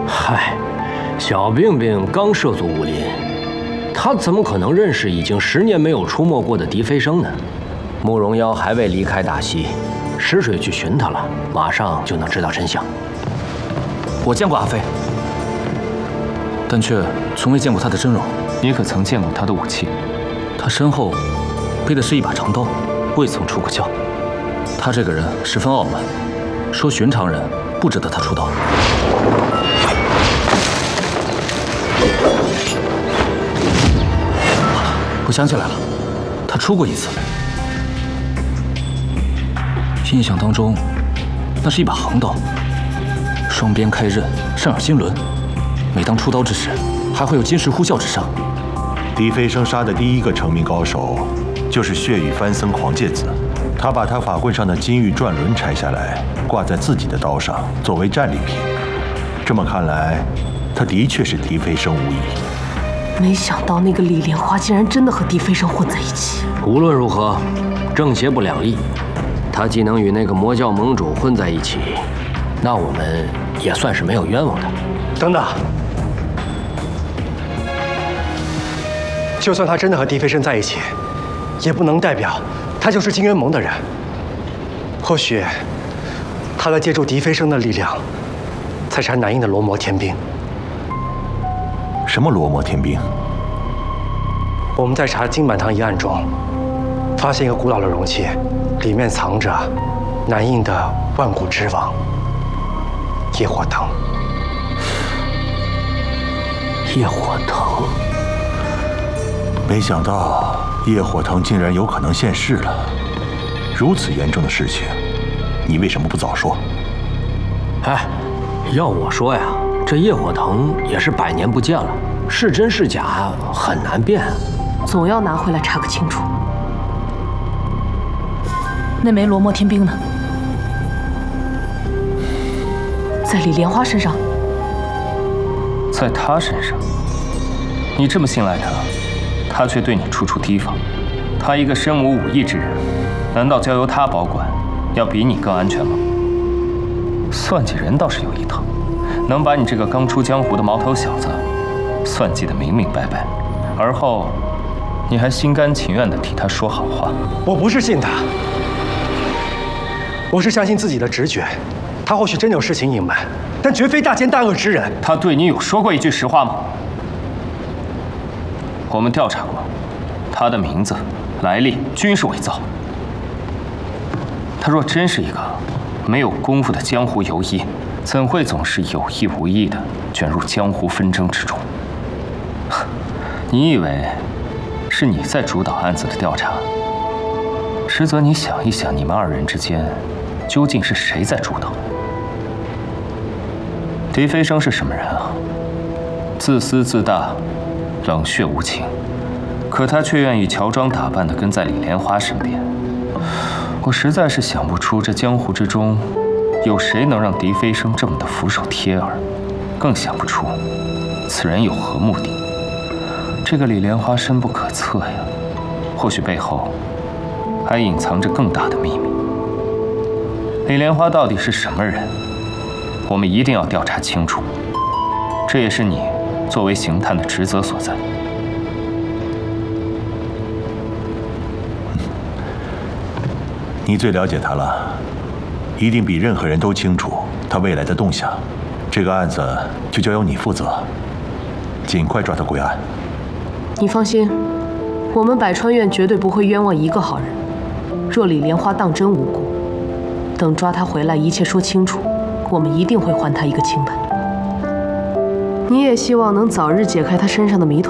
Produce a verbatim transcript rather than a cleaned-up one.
嗨，小病病刚涉足武林，他怎么可能认识已经十年没有出没过的狄飞升呢？慕容妖还未离开大溪，石水去寻他了，马上就能知道真相。 我见过阿飞，但却从未见过他的真容。 你可曾见过他的武器？ 他身后背的是一把长刀，未曾出过鞘。他这个人十分傲慢，说寻常人不值得他出刀。我想起来了，他出过一次。印象当中，那是一把横刀，双边开刃，上有金轮。每当出刀之时，还会有金石呼啸之声。 狄飞升杀的第一个成名高手，就是血雨番僧狂介子。他把他法棍上的金玉转轮拆下来，挂在自己的刀上，作为战利品。这么看来，他的确是狄飞升无疑。 没想到那个李莲花竟然真的和狄飞升混在一起。 无论如何，正邪不两立。他既能与那个魔教盟主混在一起，那我们也算是没有冤枉他。 等等，就算他真的和狄飞升在一起，也不能代表他就是金渊盟的人。或许，他在借助狄飞升的力量，才查南印的罗摩天兵。 什么罗摩天兵？ 我们在查金满堂一案中，发现一个古老的容器，里面藏着南印的万古之王叶火腾。 叶火腾， 没想到叶火腾竟然有可能现世了。如此严重的事情，你为什么不早说？ 哎，要我说呀，这叶火腾也是百年不见了，是真是假很难辨， 总要拿回来查个清楚。 那枚罗摩天兵呢？ 在李莲花身上。 在他身上？你这么信赖他，他却对你处处提防。他一个身无武艺之人，难道交由他保管，要比你更安全吗？算计人倒是有一套，能把你这个刚出江湖的毛头小子算计得明明白白，而后你还心甘情愿地替他说好话。 我不是信他，我是相信自己的直觉。他或许真有事情隐瞒，但绝非大奸大恶之人。 他对你有说过一句实话吗？我们调查过，他的名字、来历均是伪造。他若真是一个没有功夫的江湖游医，怎会总是有意无意地卷入江湖纷争之中？你以为是你在主导案子的调查？实则你想一想，你们二人之间究竟是谁在主导？狄飞升是什么人啊？自私自大，冷血无情，可他却愿意乔装打扮地跟在李莲花身边。我实在是想不出这江湖之中有谁能让狄飞升这么的俯首帖耳，更想不出此人有何目的。这个李莲花深不可测呀，或许背后还隐藏着更大的秘密。李莲花到底是什么人？我们一定要调查清楚，这也是你作为刑探的职责所在。 你最了解他了，一定比任何人都清楚他未来的动向。这个案子就交由你负责，尽快抓他归案。 你放心，我们百川院绝对不会冤枉一个好人。若李莲花当真无辜，等抓他回来，一切说清楚，我们一定会还他一个清白。你也希望能早日解开他身上的谜团。